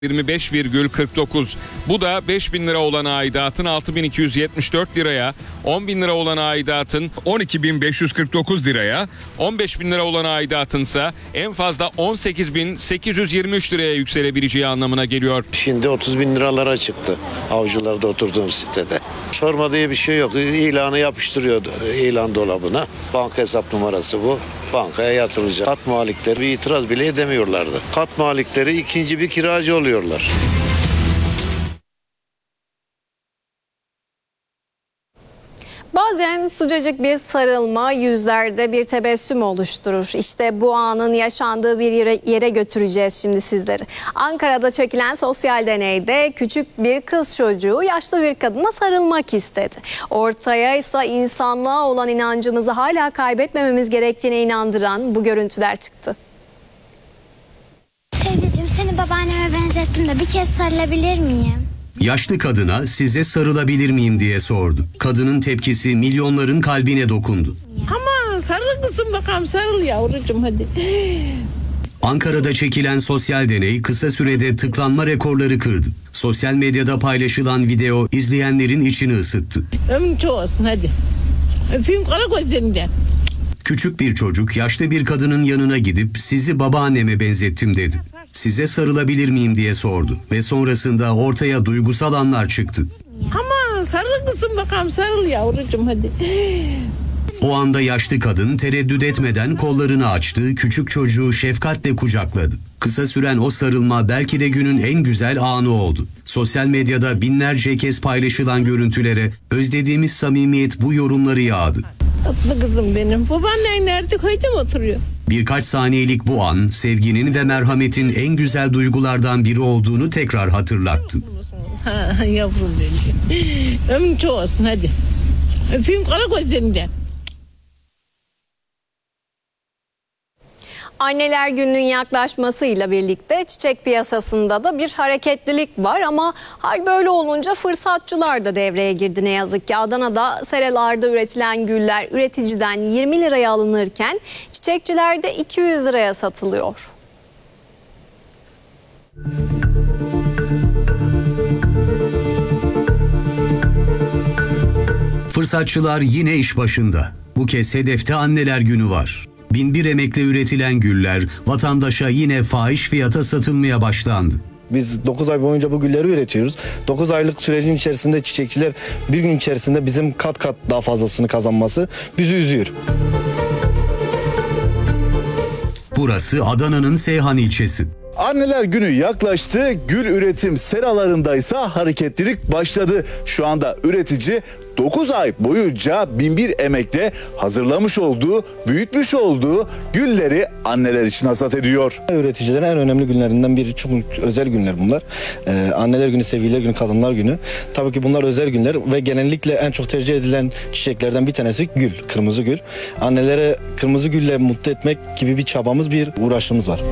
25,49. Bu da 5.000 lira olan aidatın 6.274 liraya, 10.000 lira olan aidatın 12.549 liraya, 15.000 lira olan aidatınsa en fazla 18.823 liraya yükselebileceği anlamına geliyor. Şimdi 30.000 liralara çıktı Avcılar'da oturduğum sitede. Sorma diye bir şey yok. İlanı yapıştırıyordu ilan dolabına. Banka hesap numarası bu. Bankaya yatırılacak. Kat malikleri bir itiraz bile edemiyorlardı. Kat malikleri ikinci bir kiracı oluyorlar. Bazen sıcacık bir sarılma yüzlerde bir tebessüm oluşturur. İşte bu anın yaşandığı bir yere götüreceğiz şimdi sizleri. Ankara'da çekilen sosyal deneyde küçük bir kız çocuğu yaşlı bir kadına sarılmak istedi. Ortaya ise insanlığa olan inancımızı hala kaybetmememiz gerektiğine inandıran bu görüntüler çıktı. Teyzeciğim, seni babaanneme benzettim de bir kez sarılabilir miyim? Yaşlı kadına size sarılabilir miyim diye sordu. Kadının tepkisi milyonların kalbine dokundu. Ama sarıl kızım, bakalım sarıl yavrucuğum hadi. Ankara'da çekilen sosyal deney kısa sürede tıklanma rekorları kırdı. Sosyal medyada paylaşılan video izleyenlerin içini ısıttı. Ömrüm çok olsun hadi. Öpeyim kara gözlerinden. Küçük bir çocuk yaşlı bir kadının yanına gidip sizi babaanneme benzettim dedi. Size sarılabilir miyim diye sordu ve sonrasında ortaya duygusal anlar çıktı. Ama sarıl kızım, bakalım sarıl yavrucuğum hadi. O anda yaşlı kadın tereddüt etmeden kollarını açtı, küçük çocuğu şefkatle kucakladı. Kısa süren o sarılma belki de günün en güzel anı oldu. Sosyal medyada binlerce kez paylaşılan görüntülere özlediğimiz samimiyet bu yorumları yağdı. Tatlı kızım benim. Babaannen nerede? Köyde mi oturuyor? Birkaç saniyelik bu an sevginin ve merhametin en güzel duygulardan biri olduğunu tekrar hatırlattı. Ha, yavrum benim. Ömrüm çok olsun hadi. Öpeyim kara gözlerinden. Anneler Günü'nün yaklaşmasıyla birlikte çiçek piyasasında da bir hareketlilik var ama hal böyle olunca fırsatçılar da devreye girdi ne yazık ki. Adana'da seralarda üretilen güller üreticiden 20 liraya alınırken çiçekçilerde 200 liraya satılıyor. Fırsatçılar yine iş başında. Bu kez hedefte Anneler Günü var. 1001 emekle üretilen güller vatandaşa yine fahiş fiyata satılmaya başlandı. Biz 9 ay boyunca bu gülleri üretiyoruz. 9 aylık sürecin içerisinde çiçekçiler bir gün içerisinde bizim kat kat daha fazlasını kazanması bizi üzüyor. Burası Adana'nın Seyhan ilçesi. Anneler Günü yaklaştı, gül üretim seralarındaysa hareketlilik başladı. Şu anda üretici 9 ay boyunca 1001 emekle hazırlamış olduğu, büyütmüş olduğu gülleri anneler için hasat ediyor. Üreticilerin en önemli günlerinden biri, çok özel günler bunlar. Anneler Günü, Sevgililer Günü, Kadınlar Günü. Tabii ki bunlar özel günler ve genellikle en çok tercih edilen çiçeklerden bir tanesi gül, kırmızı gül. Annelere kırmızı gülle mutlu etmek gibi bir çabamız, bir uğraşımız var.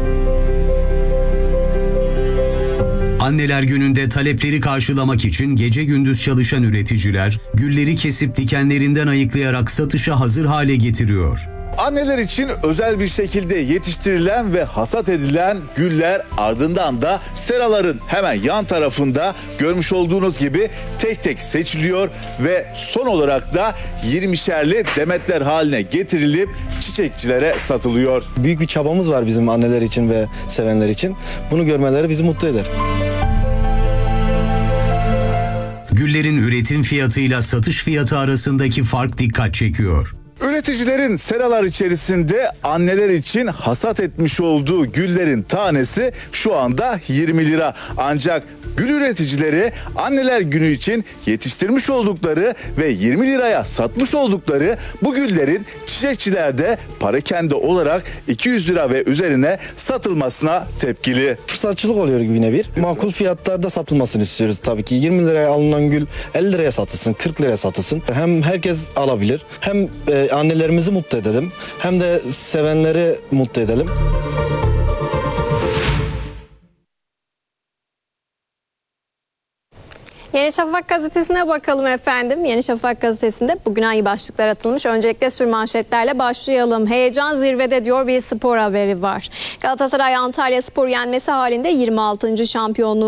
Anneler Günü'nde talepleri karşılamak için gece gündüz çalışan üreticiler gülleri kesip dikenlerinden ayıklayarak satışa hazır hale getiriyor. Anneler için özel bir şekilde yetiştirilen ve hasat edilen güller, ardından da seraların hemen yan tarafında görmüş olduğunuz gibi tek tek seçiliyor ve son olarak da 20'şerli demetler haline getirilip çiçekçilere satılıyor. Büyük bir çabamız var bizim anneler için ve sevenler için. Bunu görmeleri bizi mutlu eder. Güllerin üretim fiyatıyla satış fiyatı arasındaki fark dikkat çekiyor. Üreticilerin seralar içerisinde anneler için hasat etmiş olduğu güllerin tanesi şu anda 20 lira. Ancak gül üreticileri Anneler Günü için yetiştirmiş oldukları ve 20 liraya satmış oldukları bu güllerin çiçekçilerde parakende olarak 200 lira ve üzerine satılmasına tepkili. Fırsatçılık oluyor gibi yine bir. Makul fiyatlarda satılmasını istiyoruz tabii ki. 20 liraya alınan gül 50 liraya satılsın, 40 liraya satılsın. Hem herkes alabilir, hem annelerimizi mutlu edelim, hem de sevenleri mutlu edelim. Yeni Şafak gazetesine bakalım efendim. Yeni Şafak gazetesinde bugün hangi başlıklar atılmış? Öncelikle sürmanşetlerle başlayalım. Heyecan zirvede diyor, bir spor haberi var. Galatasaray Antalya Spor yenmesi halinde 26. şampiyonluğu